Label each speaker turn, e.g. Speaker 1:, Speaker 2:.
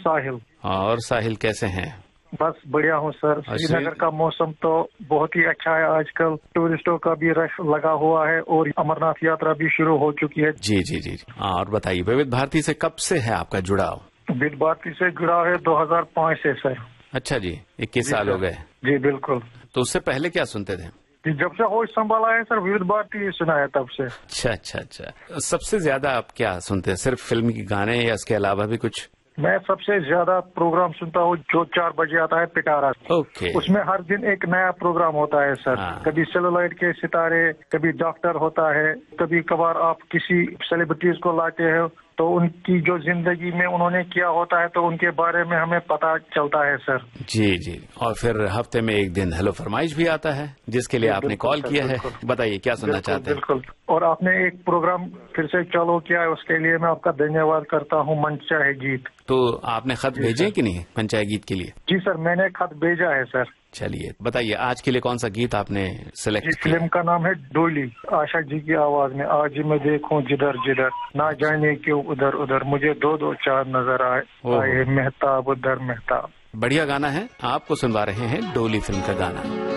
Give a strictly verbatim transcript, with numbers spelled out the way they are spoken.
Speaker 1: साहिल।
Speaker 2: और साहिल कैसे हैं?
Speaker 1: बस बढ़िया हूँ सर। श्रीनगर का मौसम तो बहुत ही अच्छा है आजकल, टूरिस्टों का भी रश लगा हुआ है और अमरनाथ यात्रा भी शुरू हो चुकी है।
Speaker 2: जी जी जी। और बताइए, विविध भारती से कब से है आपका जुड़ाव?
Speaker 1: विविध भारती से जुड़ा है दो हज़ार पाँच से सर।
Speaker 2: अच्छा जी, इक्कीस साल हो गए।
Speaker 1: जी बिल्कुल।
Speaker 2: तो उससे पहले क्या सुनते थे?
Speaker 1: जब से होश संभाला है सर, विविध भारती सुना है तब से।
Speaker 2: अच्छा अच्छा अच्छा। सबसे ज्यादा आप क्या सुनते हैं? सिर्फ फिल्म के गाने या इसके अलावा भी कुछ?
Speaker 1: मैं सबसे ज्यादा प्रोग्राम सुनता हूँ जो चार बजे आता है, पिटारा।
Speaker 2: ओके।
Speaker 1: उसमें हर दिन एक नया प्रोग्राम होता है सर।
Speaker 2: हाँ।
Speaker 1: कभी सेलुलाइट के सितारे, कभी डॉक्टर होता है, कभी कभार आप किसी सेलिब्रिटीज को लाते हैं तो उनकी जो जिंदगी में उन्होंने किया होता है तो उनके बारे में हमें पता चलता है सर।
Speaker 2: जी जी। और फिर हफ्ते में एक दिन हेलो फरमाइश भी आता है, जिसके लिए आपने कॉल किया है। बताइए क्या सुनना चाहते हैं?
Speaker 1: बिल्कुल। और आपने एक प्रोग्राम फिर से चालू किया है, उसके लिए मैं आपका धन्यवाद करता हूँ। मन चाहे गीत।
Speaker 2: तो आपने खत भेजे कि नहीं मन चाहे गीत के लिए?
Speaker 1: जी सर, मैंने खत भेजा है सर।
Speaker 2: चलिए बताइए, आज के लिए कौन सा गीत आपने सिलेक्ट किया?
Speaker 1: फिल्म का नाम है डोली। आशा जी की आवाज में, आज मैं देखूं जिधर जिधर, ना जाने क्यों उधर उधर, मुझे दो दो चार नजर आए, आए मेहताब उधर मेहताब।
Speaker 2: बढ़िया गाना है, आपको सुनवा रहे हैं डोली फिल्म का गाना।